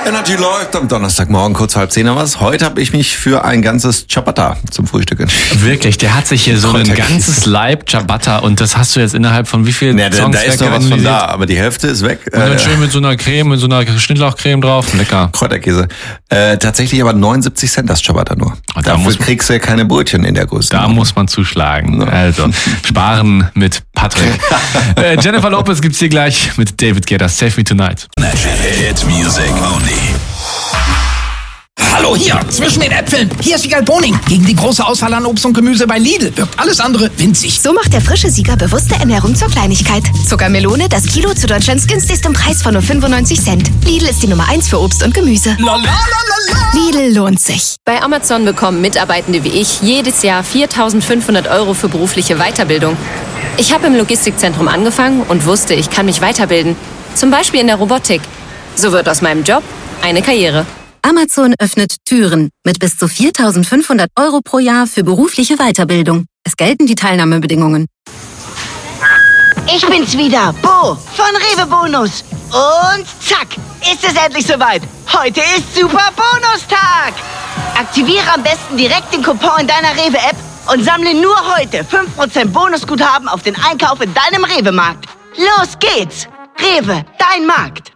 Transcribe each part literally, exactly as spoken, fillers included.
Energy läuft am Donnerstagmorgen, kurz halb zehn was. Heute habe ich mich für ein ganzes Ciabatta zum Frühstück entschieden. Wirklich, der hat sich hier so ein ganzes Laib Ciabatta und das hast du jetzt innerhalb von wie vielen ja, Songs da ist noch was von da, aber die Hälfte ist weg. Und dann schön mit so einer Creme, mit so einer Schnittlauchcreme drauf. Lecker. Kräuterkäse. Äh, tatsächlich aber neunundsiebzig Cent das Ciabatta nur. Da Dafür muss man, kriegst du ja keine Brötchen in der Größe. Da muss man zuschlagen. No. Also, sparen mit Patrick. äh, Jennifer Lopez gibt's hier gleich mit David Guetta. Save Me Tonight. Hit music only. Hallo hier, zwischen den Äpfeln. Hier ist Siegal Boning. Gegen die große Auswahl an Obst und Gemüse bei Lidl wirkt alles andere winzig. So macht der frische Sieger bewusste Ernährung zur Kleinigkeit. Zuckermelone, das Kilo zu Deutschlands günstigstem Preis von nur fünfundneunzig Cent. Lidl ist die Nummer eins für Obst und Gemüse. Lidl lohnt sich. Bei Amazon bekommen Mitarbeitende wie ich jedes Jahr viertausendfünfhundert Euro für berufliche Weiterbildung. Ich habe im Logistikzentrum angefangen und wusste, ich kann mich weiterbilden. Zum Beispiel in der Robotik. So wird aus meinem Job eine Karriere. Amazon öffnet Türen mit bis zu viertausendfünfhundert Euro pro Jahr für berufliche Weiterbildung. Es gelten die Teilnahmebedingungen. Ich bin's wieder, Bo von Rewe Bonus. Und zack, ist es endlich soweit. Heute ist Super Bonustag. Aktiviere am besten direkt den Coupon in deiner Rewe-App und sammle nur heute fünf Prozent Bonusguthaben auf den Einkauf in deinem Rewe-Markt. Los geht's. Rewe, dein Markt.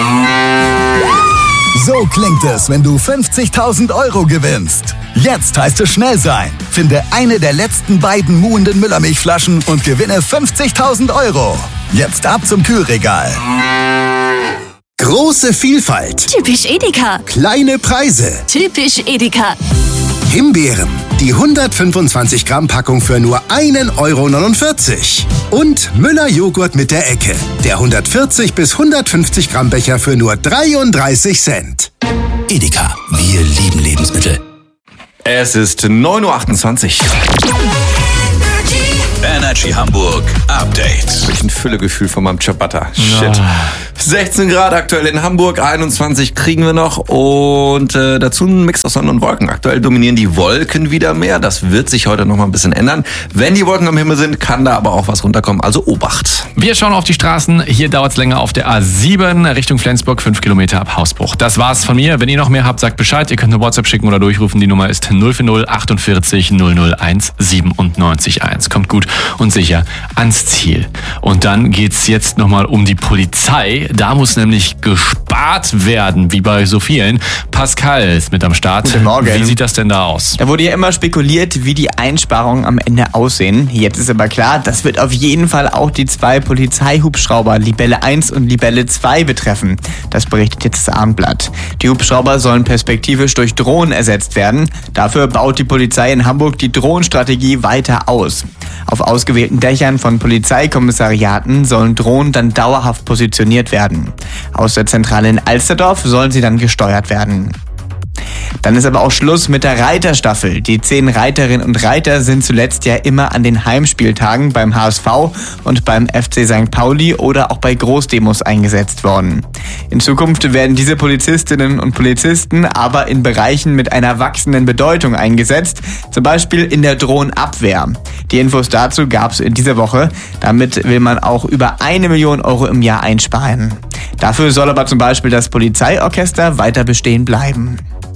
So klingt es, wenn du fünfzigtausend Euro gewinnst. Jetzt heißt es schnell sein. Finde eine der letzten beiden muhenden Müllermilchflaschen und gewinne fünfzigtausend Euro. Jetzt ab zum Kühlregal. Große Vielfalt. Typisch Edeka. Kleine Preise. Typisch Edeka. Himbeeren. Die hundertfünfundzwanzig Gramm Packung für nur ein Euro neunundvierzig. Und Müller-Joghurt mit der Ecke. Der hundertvierzig bis hundertfünfzig Gramm Becher für nur dreiunddreißig Cent. Edeka, wir lieben Lebensmittel. Es ist neun Uhr achtundzwanzig. Energy Hamburg Update. Welch ein Füllegefühl von meinem Ciabatta. Shit. Ja. sechzehn Grad aktuell in Hamburg, einundzwanzig kriegen wir noch und äh, dazu ein Mix aus Sonne und Wolken. Aktuell dominieren die Wolken wieder mehr. Das wird sich heute noch mal ein bisschen ändern. Wenn die Wolken am Himmel sind, kann da aber auch was runterkommen. Also Obacht. Wir schauen auf die Straßen. Hier dauert es länger auf der A sieben Richtung Flensburg, fünf Kilometer ab Hausbruch. Das war's von mir. Wenn ihr noch mehr habt, sagt Bescheid. Ihr könnt eine WhatsApp schicken oder durchrufen. Die Nummer ist null vier null achtundvierzig null null eins siebenundneunzig eins. Kommt gut und sicher ans Ziel. Und dann geht's jetzt nochmal um die Polizei. Da muss nämlich gespart werden, wie bei so vielen. Pascal ist mit am Start. Guten Morgen. Wie sieht das denn da aus? Da wurde ja immer spekuliert, wie die Einsparungen am Ende aussehen. Jetzt ist aber klar, das wird auf jeden Fall auch die zwei Polizeihubschrauber Libelle eins und Libelle zwei betreffen. Das berichtet jetzt das Abendblatt. Die Hubschrauber sollen perspektivisch durch Drohnen ersetzt werden. Dafür baut die Polizei in Hamburg die Drohnenstrategie weiter aus. Auf ausgewählten Dächern von Polizeikommissariaten sollen Drohnen dann dauerhaft positioniert werden. Aus der Zentrale in Alsterdorf sollen sie dann gesteuert werden. Dann ist aber auch Schluss mit der Reiterstaffel. Die zehn Reiterinnen und Reiter sind zuletzt ja immer an den Heimspieltagen beim H S V und beim F C Sankt Pauli oder auch bei Großdemos eingesetzt worden. In Zukunft werden diese Polizistinnen und Polizisten aber in Bereichen mit einer wachsenden Bedeutung eingesetzt, zum Beispiel in der Drohnenabwehr. Die Infos dazu gab es in dieser Woche. Damit will man auch über eine Million Euro im Jahr einsparen. Dafür soll aber zum Beispiel das Polizeiorchester weiter bestehen bleiben.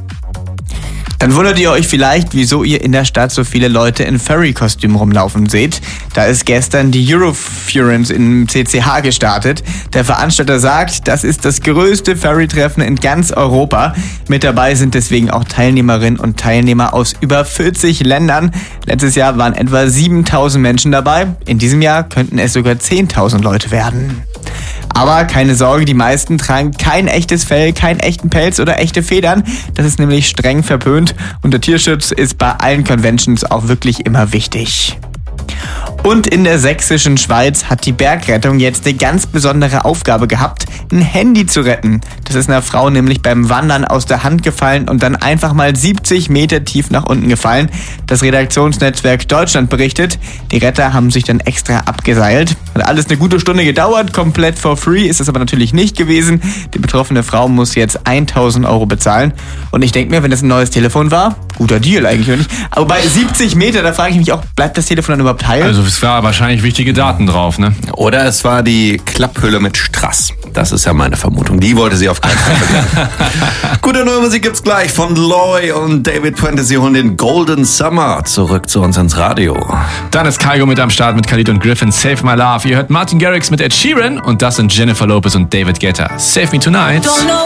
Dann wundert ihr euch vielleicht, wieso ihr in der Stadt so viele Leute in Furry-Kostümen rumlaufen seht. Da ist gestern die Eurofurence im C C H gestartet. Der Veranstalter sagt, das ist das größte Furry-Treffen in ganz Europa. Mit dabei sind deswegen auch Teilnehmerinnen und Teilnehmer aus über vierzig Ländern. Letztes Jahr waren etwa siebentausend Menschen dabei. In diesem Jahr könnten es sogar zehntausend Leute werden. Aber keine Sorge, die meisten tragen kein echtes Fell, keinen echten Pelz oder echte Federn. Das ist nämlich streng verpönt und der Tierschutz ist bei allen Conventions auch wirklich immer wichtig. Und in der sächsischen Schweiz hat die Bergrettung jetzt eine ganz besondere Aufgabe gehabt, ein Handy zu retten. Das ist einer Frau nämlich beim Wandern aus der Hand gefallen und dann einfach mal siebzig Meter tief nach unten gefallen. Das Redaktionsnetzwerk Deutschland berichtet, die Retter haben sich dann extra abgeseilt. Hat alles eine gute Stunde gedauert, komplett for free ist es aber natürlich nicht gewesen. Die betroffene Frau muss jetzt tausend Euro bezahlen. Und ich denke mir, wenn das ein neues Telefon war, guter Deal eigentlich, oder nicht? Aber bei siebzig Meter, da frage ich mich auch, bleibt das Telefon dann überhaupt heil? Also es war wahrscheinlich wichtige Daten drauf, ne? Oder es war die Klapphülle mit Strass. Das ist ja meine Vermutung. Die wollte sie auf Gute neue Musik gibt's gleich von Loy und David Puente. Sie holen den Golden Summer zurück zu uns ins Radio. Dann ist Kygo mit am Start mit Khalid und Griffin. Save My Love. Ihr hört Martin Garrix mit Ed Sheeran und das sind Jennifer Lopez und David Guetta. Save Me Tonight.